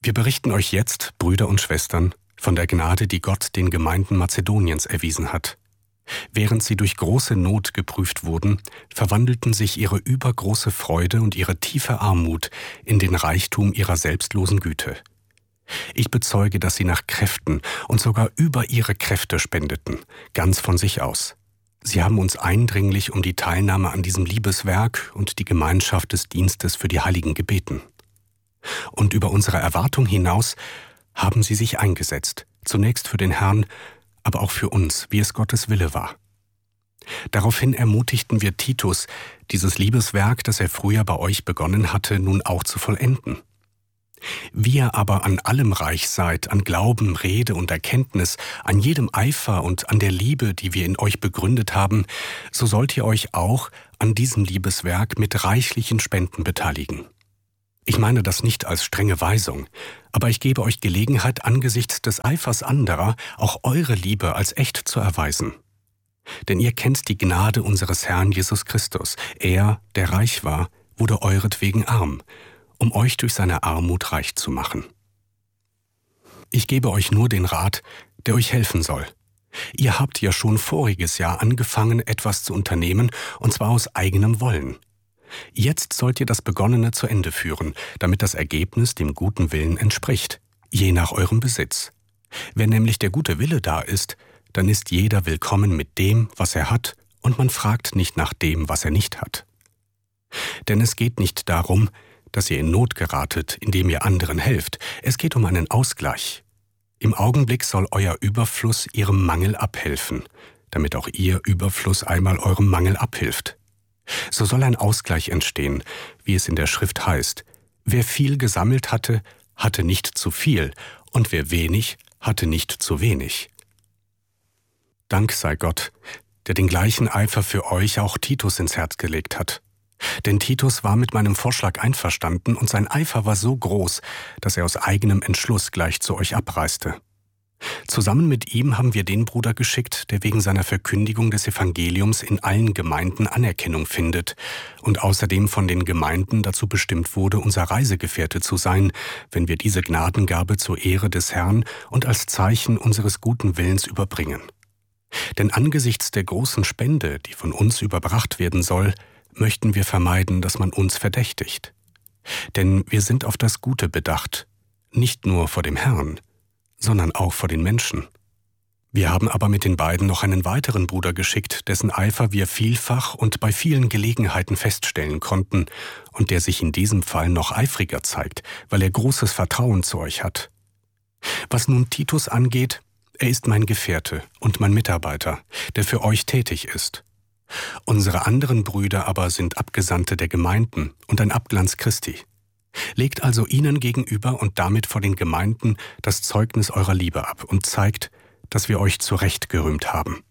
Wir berichten euch jetzt, Brüder und Schwestern, von der Gnade, die Gott den Gemeinden Mazedoniens erwiesen hat. Während sie durch große Not geprüft wurden, verwandelten sich ihre übergroße Freude und ihre tiefe Armut in den Reichtum ihrer selbstlosen Güte. Ich bezeuge, dass sie nach Kräften und sogar über ihre Kräfte spendeten, ganz von sich aus. Sie haben uns eindringlich um die Teilnahme an diesem Liebeswerk und die Gemeinschaft des Dienstes für die Heiligen gebeten. Und über unsere Erwartung hinaus haben sie sich eingesetzt, zunächst für den Herrn, aber auch für uns, wie es Gottes Wille war. Daraufhin ermutigten wir Titus, dieses Liebeswerk, das er früher bei euch begonnen hatte, nun auch zu vollenden. Wie ihr aber an allem reich seid, an Glauben, Rede und Erkenntnis, an jedem Eifer und an der Liebe, die wir in euch begründet haben, so sollt ihr euch auch an diesem Liebeswerk mit reichlichen Spenden beteiligen. Ich meine das nicht als strenge Weisung, aber ich gebe euch Gelegenheit, angesichts des Eifers anderer auch eure Liebe als echt zu erweisen. Denn ihr kennt die Gnade unseres Herrn Jesus Christus. Er, der reich war, wurde euretwegen arm, um euch durch seine Armut reich zu machen. Ich gebe euch nur den Rat, der euch helfen soll. Ihr habt ja schon voriges Jahr angefangen, etwas zu unternehmen, und zwar aus eigenem Wollen. Jetzt sollt ihr das Begonnene zu Ende führen, damit das Ergebnis dem guten Willen entspricht, je nach eurem Besitz. Wenn nämlich der gute Wille da ist, dann ist jeder willkommen mit dem, was er hat, und man fragt nicht nach dem, was er nicht hat. Denn es geht nicht darum, dass ihr in Not geratet, indem ihr anderen helft. Es geht um einen Ausgleich. Im Augenblick soll euer Überfluss ihrem Mangel abhelfen, damit auch ihr Überfluss einmal eurem Mangel abhilft. So soll ein Ausgleich entstehen, wie es in der Schrift heißt: Wer viel gesammelt hatte, hatte nicht zu viel, und wer wenig, hatte nicht zu wenig. Dank sei Gott, der den gleichen Eifer für euch auch Titus ins Herz gelegt hat. Denn Titus war mit meinem Vorschlag einverstanden, und sein Eifer war so groß, dass er aus eigenem Entschluss gleich zu euch abreiste. Zusammen mit ihm haben wir den Bruder geschickt, der wegen seiner Verkündigung des Evangeliums in allen Gemeinden Anerkennung findet und außerdem von den Gemeinden dazu bestimmt wurde, unser Reisegefährte zu sein, wenn wir diese Gnadengabe zur Ehre des Herrn und als Zeichen unseres guten Willens überbringen. Denn angesichts der großen Spende, die von uns überbracht werden soll, möchten wir vermeiden, dass man uns verdächtigt. Denn wir sind auf das Gute bedacht, nicht nur vor dem Herrn, sondern auch vor den Menschen. Wir haben aber mit den beiden noch einen weiteren Bruder geschickt, dessen Eifer wir vielfach und bei vielen Gelegenheiten feststellen konnten und der sich in diesem Fall noch eifriger zeigt, weil er großes Vertrauen zu euch hat. Was nun Titus angeht, er ist mein Gefährte und mein Mitarbeiter, der für euch tätig ist. Unsere anderen Brüder aber sind Abgesandte der Gemeinden und ein Abglanz Christi. Legt also ihnen gegenüber und damit vor den Gemeinden das Zeugnis eurer Liebe ab und zeigt, dass wir euch zu Recht gerühmt haben.